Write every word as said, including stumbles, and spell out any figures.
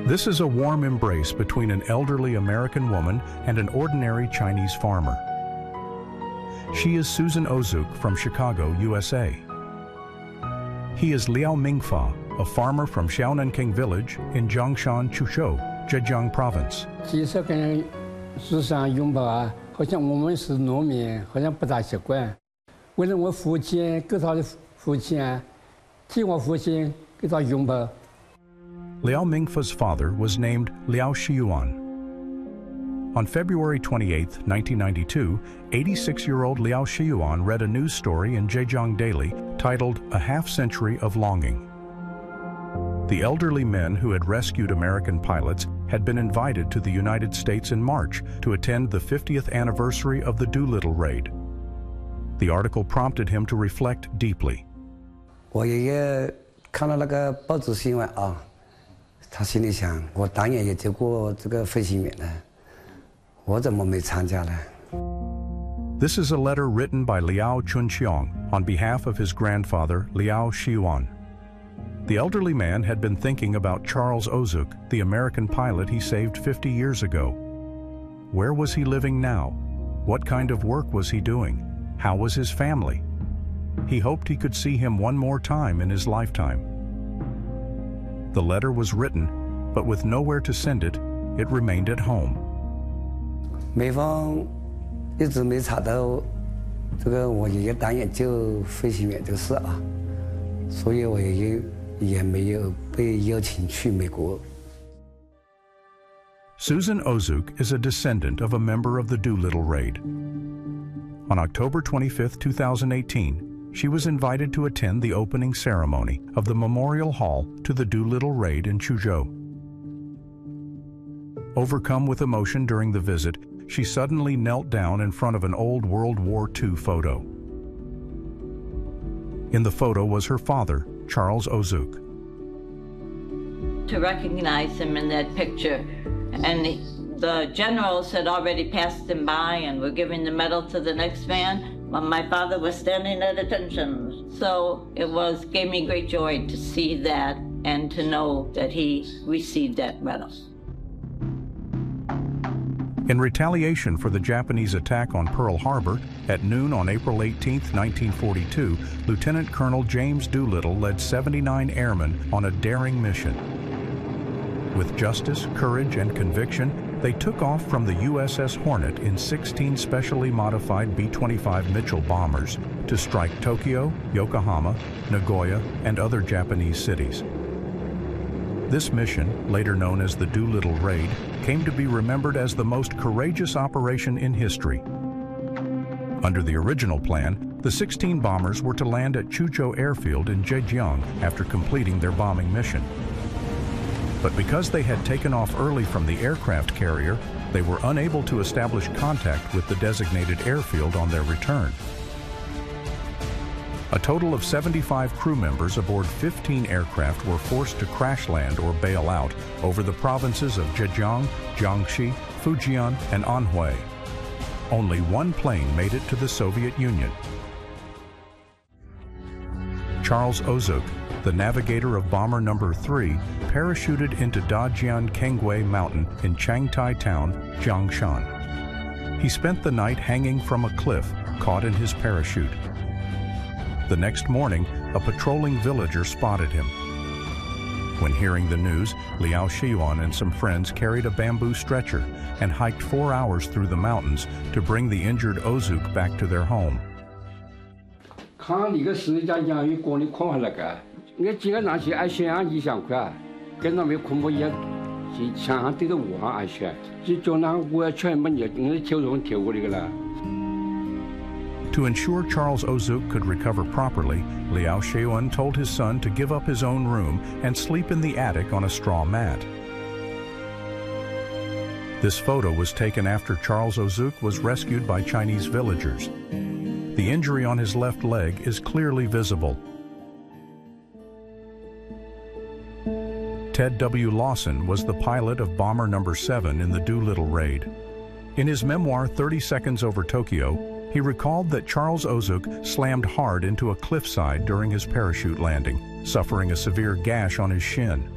This is a warm embrace between an elderly American woman and an ordinary Chinese farmer. She is Susan Ozuk from Chicago, U S A. He is Liao Mingfa, a farmer from Xiaonanking Village in Jiangshan Chuzhou, Zhejiang Province. 其实跟世上拥抱啊，好像我们是农民，好像不大习惯。为了我父亲，给他的父亲啊，替我父亲给他拥抱。 Liao Mingfa's father was named Liao Shiyuan. On February twenty-eighth, nineteen ninety-two, eighty-six-year-old Liao Shiyuan read a news story in Zhejiang Daily titled A Half Century of Longing. The elderly men who had rescued American pilots had been invited to the United States in March to attend the fiftieth anniversary of the Doolittle raid. The article prompted him to reflect deeply. 我爷爷看到那个报纸新闻啊，他心里想：我当年也做过这个飞行员呢，我怎么没参加呢？ This is a letter written by Liao Chunqiang on behalf of his grandfather, Liao Shiyuan. The elderly man had been thinking about Charles Ozuk, the American pilot he saved fifty years ago. Where was he living now? What kind of work was he doing? How was his family? He hoped he could see him one more time in his lifetime. The letter was written, but with nowhere to send it, it remained at home. 美方一直没查到这个我爷爷当年就飞行员这个事啊，所以我爷爷也没有被邀请去美国。 Susan Ozuk is a descendant of a member of the Doolittle raid. On October twenty-fifth, two thousand eighteen, she was invited to attend the opening ceremony of the Memorial Hall to the Doolittle raid in Chuzhou. Overcome with emotion during the visit, she suddenly knelt down in front of an old World War Two photo. In the photo was her father, Charles Ozuk. To recognize him in that picture, and the, the generals had already passed him by and were giving the medal to the next man, but my father was standing at attention. So it was gave me great joy to see that and to know that he received that medal. In retaliation for the Japanese attack on Pearl Harbor, at noon on April eighteenth, nineteen forty-two, Lieutenant Colonel James Doolittle led seventy-nine airmen on a daring mission. With justice, courage, and conviction, they took off from the U S S Hornet in sixteen specially modified B twenty-five Mitchell bombers to strike Tokyo, Yokohama, Nagoya, and other Japanese cities. This mission, later known as the Doolittle Raid, came to be remembered as the most courageous operation in history. Under the original plan, the sixteen bombers were to land at Chuzhou Airfield in Zhejiang after completing their bombing mission. But because they had taken off early from the aircraft carrier, they were unable to establish contact with the designated airfield on their return. A total of seventy-five crew members aboard fifteen aircraft were forced to crash land or bail out over the provinces of Zhejiang, Jiangxi, Fujian, and Anhui. Only one plane made it to the Soviet Union. Charles Ozuk, the navigator of bomber number three, parachuted into Dajian Kengui Mountain in Changtai Town, Jiangshan. He spent the night hanging from a cliff, caught in his parachute. The next morning, a patrolling villager spotted him. When hearing the news, Liao Shiyuan and some friends carried a bamboo stretcher and hiked four hours through the mountains to bring the injured Ozuk back to their home. 看那个时间讲与国内恐吓那个，我几个人去安全一想块，跟他们恐怖也是想想对着我安全，就叫那我全没你，我跳龙跳过那个了。 To ensure Charles Ozuk could recover properly, Liao Shiyuan told his son to give up his own room and sleep in the attic on a straw mat. This photo was taken after Charles Ozuk was rescued by Chinese villagers. The injury on his left leg is clearly visible. Ted W. Lawson was the pilot of bomber number seven in the Doolittle raid. In his memoir, thirty seconds over Tokyo, he recalled that Charles Ozuk slammed hard into a cliffside during his parachute landing, suffering a severe gash on his shin.